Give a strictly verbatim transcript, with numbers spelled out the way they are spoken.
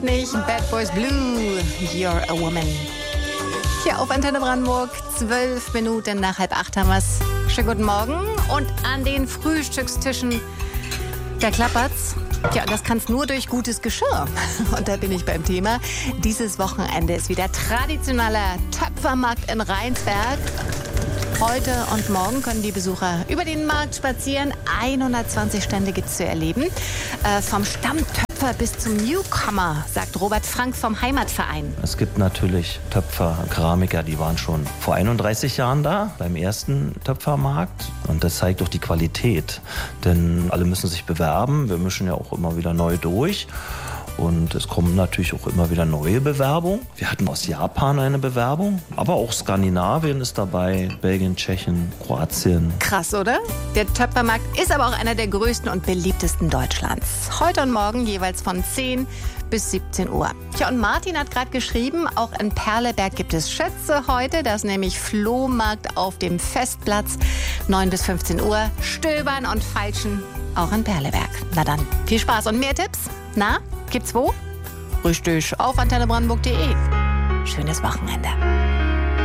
Nicht Bad Boys Blue, You're a Woman. Hier auf Antenne Brandenburg, zwölf Minuten nach halb acht haben wir's. Schönen guten Morgen. Und an den Frühstückstischen, da klappert's. Ja, das kann's nur durch gutes Geschirr. Und da bin ich beim Thema. Dieses Wochenende ist wieder traditioneller Töpfermarkt in Rheinsberg. Heute und morgen können die Besucher über den Markt spazieren. hundertzwanzig Stände gibt's zu erleben. Äh, vom Stammtöpfer bis zum Newcomer, sagt Robert Frank vom Heimatverein. Es gibt natürlich Töpfer, Keramiker, die waren schon vor einunddreißig Jahren da, beim ersten Töpfermarkt. Und das zeigt doch die Qualität. Denn alle müssen sich bewerben. Wir mischen ja auch immer wieder neu durch. Und es kommen natürlich auch immer wieder neue Bewerbungen. Wir hatten aus Japan eine Bewerbung, aber auch Skandinavien ist dabei, Belgien, Tschechien, Kroatien. Krass, oder? Der Töpfermarkt ist aber auch einer der größten und beliebtesten Deutschlands. Heute und morgen jeweils von zehn bis siebzehn Uhr. Tja, und Martin hat gerade geschrieben, auch in Perleberg gibt es Schätze heute. Das ist nämlich Flohmarkt auf dem Festplatz. neun bis fünfzehn Uhr. Stöbern und Feilschen auch in Perleberg. Na dann, viel Spaß und mehr Tipps. Na, gibt's wo? Richtig auf antenne brandenburg punkt de. Schönes Wochenende.